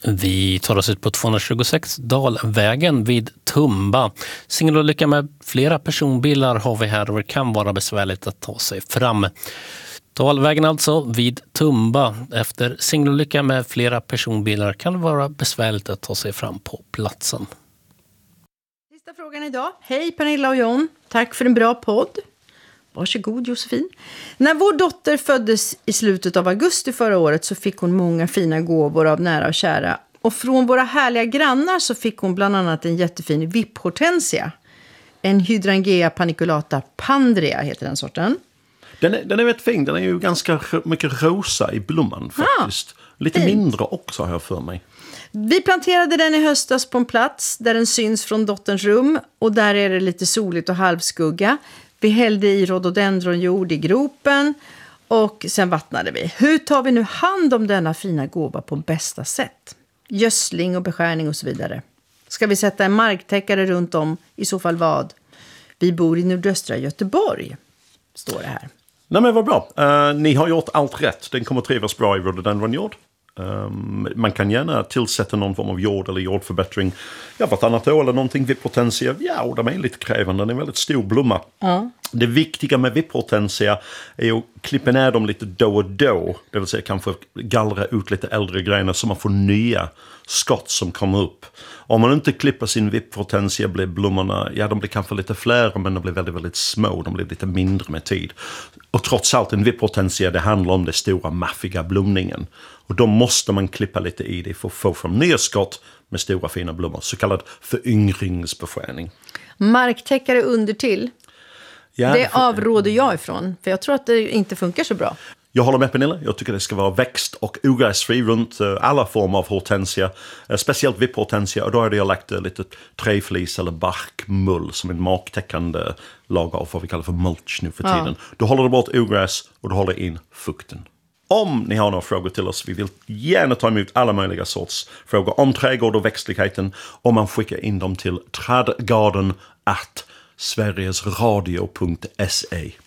Vi tar oss ut på 226 Dalvägen vid Tumba. Singelolycka med flera personbilar har vi här och det kan vara besvärligt att ta sig fram. Dalvägen alltså vid Tumba. Efter singelolycka med flera personbilar kan det vara besvärligt att ta sig fram på platsen. Sista frågan idag. Hej Pernilla och John. Tack för en bra podd. Varsågod Josefin. När vår dotter föddes i slutet av augusti förra året så fick hon många fina gåvor av nära och kära. Och från våra härliga grannar så fick hon bland annat en jättefin vipphortensia. En hydrangea paniculata pandrea heter den sorten. Den är rätt fin. Den är ju ganska mycket rosa i blomman faktiskt. Lite fint. Mindre också har jag för mig. Vi planterade den i höstas på en plats där den syns från dotterns rum. Och där är det lite soligt och halvskugga. Vi hällde i rhododendronjord i gropen och sen vattnade vi. Hur tar vi nu hand om denna fina gåva på bästa sätt? Gödsling och beskärning och så vidare. Ska vi sätta en marktäckare runt om? I så fall vad? Vi bor i nordöstra Göteborg, står det här. Nej men vad bra. Ni har gjort allt rätt. Den kommer trivas bra i rhododendronjord. Man kan gärna tillsätta någon form av jord eller jordförbättring. Ja, vartannat år eller någonting. Vipphortensia, ja, de är lite krävande. Den är en väldigt stor blomma. Det viktiga med vipphortensia är att klippa ner dem lite då och då. Det vill säga kanske gallra ut lite äldre grenar så man får nya skott som kommer upp. Om man inte klipper sin vipphortensia blir blommorna, ja de blir kanske lite fler men de blir väldigt, väldigt små. De blir lite mindre med tid. Och trots allt en vipphortensia, det handlar om den stora maffiga blomningen. Och då måste man klippa lite i det för att få fram nya skott med stora fina blommor. Så kallad föryngringsbeskärning. Marktäckare under till. Ja, det avråder jag ifrån. För jag tror att det inte funkar så bra. Jag håller med Pernilla. Jag tycker det ska vara växt- och ogräsfri runt alla former av hortensia. Speciellt vipphortensia. Och då har jag lagt lite träflis eller barkmull som en marktäckande lager av vad vi kallar för mulch nu för tiden. Då håller det bort ogräs och då håller in fukten. Om ni har några frågor till oss, vi vill gärna ta emot alla möjliga sorts frågor om trädgård och växtligheten. Om man skickar in dem till trädgarden@sverigesradio.se.